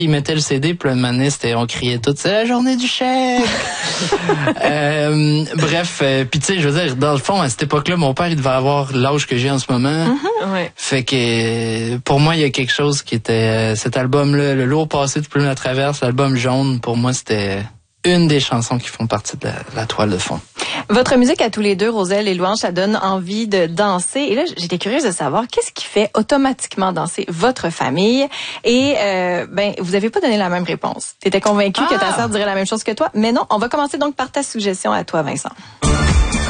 Il mettait le CD, puis le moment on criait tout, c'est la journée du chèque. Bref, puis tu sais, je veux dire, dans le fond, à cette époque-là, mon père, il devait avoir l'âge que j'ai en ce moment. Ouais. Fait que, pour moi, il y a quelque chose qui était, cet album-là, Le lourd passé de Plume la traverse, l'album jaune, pour moi, c'était une des chansons qui font partie de la toile de fond. Votre musique à tous les deux, Roselle et Louange, ça donne envie de danser. Et là, j'étais curieuse de savoir qu'est-ce qui fait automatiquement danser votre famille. Et vous avez pas donné la même réponse. T'étais convaincue que ta sœur dirait la même chose que toi, mais non. On va commencer donc par ta suggestion à toi, Vincent.